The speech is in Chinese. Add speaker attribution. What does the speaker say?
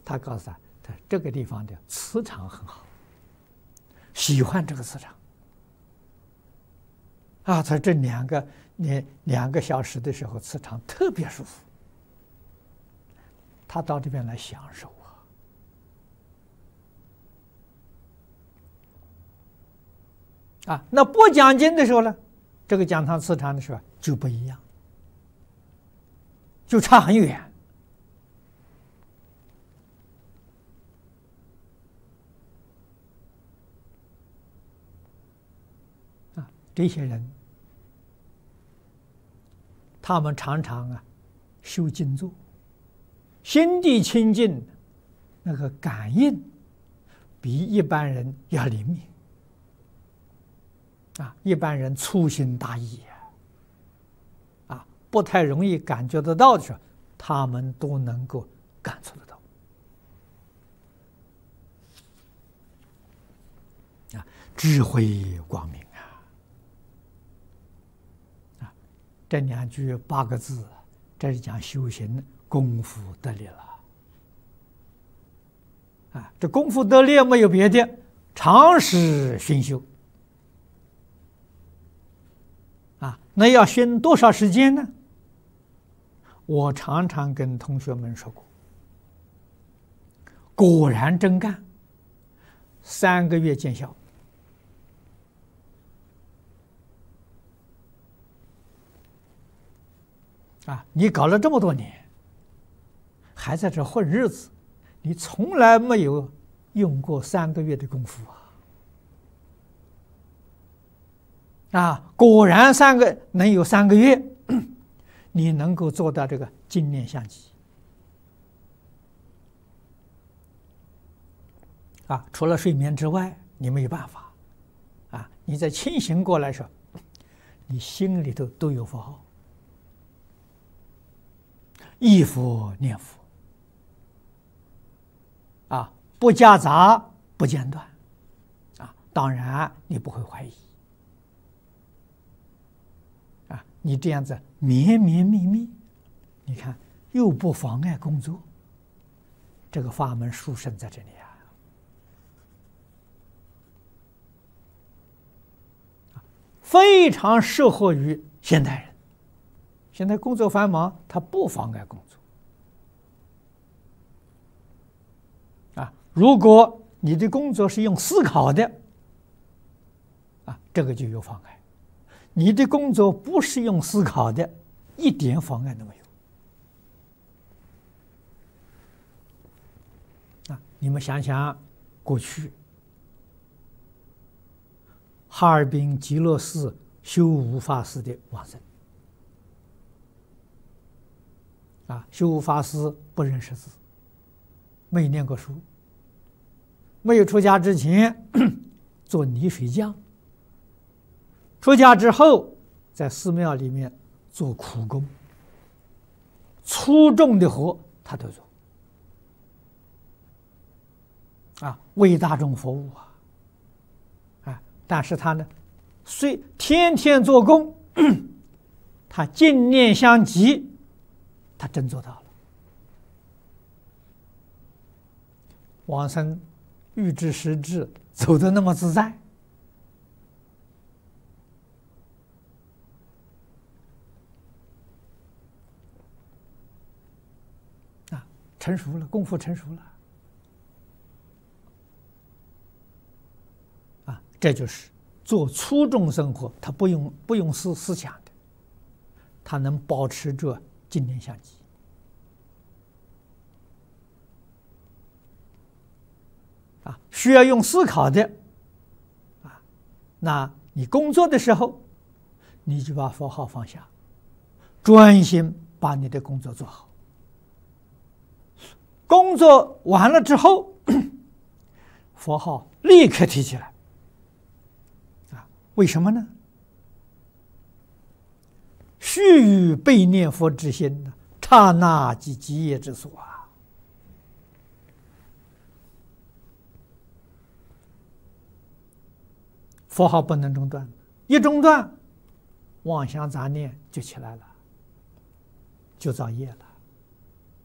Speaker 1: 他告诉他这个地方的磁场很好，喜欢这个磁场。他这两个小时的时候，磁场特别舒服。他到这边来享受那播讲经的时候呢，这个讲堂磁场的时候就不一样，就差很远。这些人，他们常常修静坐，心地清净，那个感应比一般人要灵敏。一般人粗心大意不太容易感觉得到的时候，他们都能够感触得到智慧光明这2句8个字，这是讲修行功夫得力了这功夫得力没有别的，常识熏修那要熏多少时间呢？我常常跟同学们说过，果然真干，3个月见效。你搞了这么多年，还在这混日子，你从来没有用过3个月的功夫果然能有3个月，你能够做到这个净念相继除了睡眠之外，你没有办法你在清醒过来的时候，你心里头都有佛号，忆佛念佛不夹杂不间断当然你不会怀疑你这样子绵绵密密，你看又不妨碍工作，这个法门殊胜在这里非常适合于现代人。现在工作繁忙，它不妨碍工作如果你的工作是用思考的这个就有妨碍。你的工作不是用思考的，一点妨碍都没有你们想想，过去哈尔滨极乐寺修无法师的往生修无法师不认识字，没念过书，没有出家之前做泥水匠，出家之后在寺庙里面做苦工，粗重的活他都做为大众服务但是他呢，虽天天做工他净念相继，他真做到了。往生预知时至，走得那么自在成熟了，功夫成熟了这就是做粗重生活，他不用思想的，他能保持着净念相继需要用思考的那你工作的时候，你就把佛号放下，专心把你的工作做好。工作完了之后，佛号立刻提起来为什么呢？须臾备念佛之心，刹那即极业之所佛号不能中断，一中断，妄想杂念就起来了，就造业了。